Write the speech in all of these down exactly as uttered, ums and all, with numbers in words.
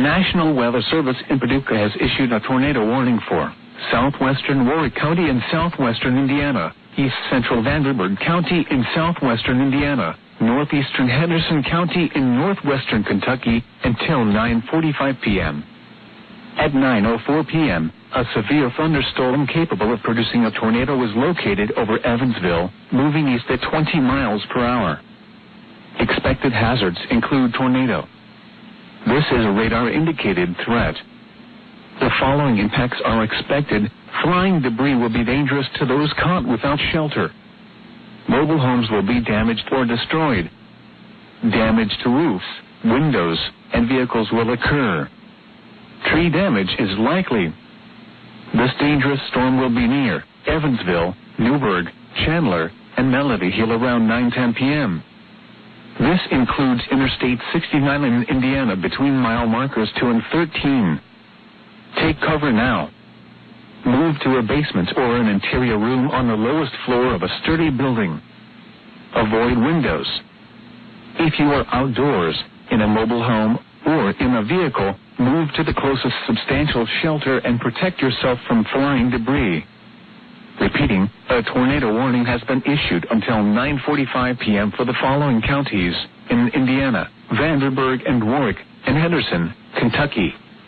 National Weather Service in Paducah has issued a tornado warning for southwestern Warwick County in southwestern Indiana, east central Vanderburgh County in southwestern Indiana, northeastern Henderson County in northwestern Kentucky until nine forty-five p.m. At nine oh four p.m., a severe thunderstorm capable of producing a tornado was located over Evansville, moving east at twenty miles per hour. Expected hazards include tornado. This is a radar-indicated threat. The following impacts are expected. Flying debris will be dangerous to those caught without shelter. Mobile homes will be damaged or destroyed. Damage to roofs, windows, and vehicles will occur. Tree damage is likely. This dangerous storm will be near Evansville, Newburgh, Chandler, and Melody Hill around nine ten p.m. This includes Interstate sixty-nine in Indiana between mile markers two and thirteen. Take cover now. Move to a basement or an interior room on the lowest floor of a sturdy building. Avoid windows. If you are outdoors, in a mobile home, or in a vehicle, move to the closest substantial shelter and protect yourself from flying debris. Repeating, a tornado warning has been issued until nine forty-five p.m. for the following counties in Indiana, Vanderburgh and Warwick, and Henderson, Kentucky.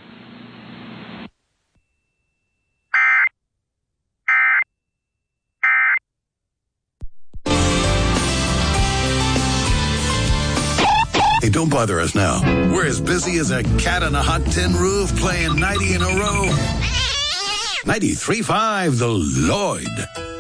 Hey, don't bother us now. We're as busy as a cat on a hot tin roof playing ninety in a row. ninety-three point five, The Lloyd.